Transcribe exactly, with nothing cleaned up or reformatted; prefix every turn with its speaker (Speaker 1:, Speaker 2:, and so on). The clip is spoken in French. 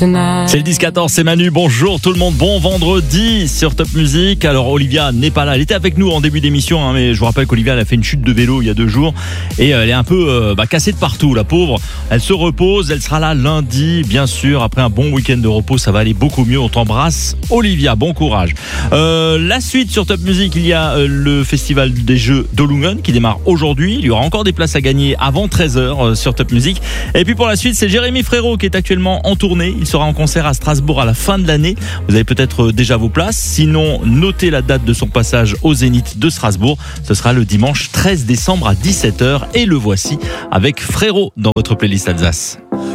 Speaker 1: tonight.
Speaker 2: C'est le dix quatorze, c'est Manu, bonjour tout le monde, bon vendredi sur Top Music. Alors Olivia n'est pas là, elle était avec nous en début d'émission, hein, mais je vous rappelle qu'Olivia elle a fait une chute de vélo il y a deux jours et euh, elle est un peu euh, bah, cassée de partout, la pauvre. Elle se repose, elle sera là lundi, bien sûr, après un bon week-end de repos, ça va aller beaucoup mieux. On t'embrasse Olivia, bon courage. Euh, la suite sur Top Music, il y a euh, le festival des jeux d'Olungen qui démarre aujourd'hui. Il y aura encore des places à gagner avant treize heures euh, sur Top Music. Et puis pour la suite, c'est Jérémy Frérot qui est actuellement en tournée. Il sera en concert à Strasbourg à la fin de l'année. Vous avez peut-être déjà vos places. Sinon, notez la date de son passage au Zénith de Strasbourg. Ce sera le dimanche treize décembre à dix-sept heures. Et le voici avec Frérot dans votre playlist Alsace.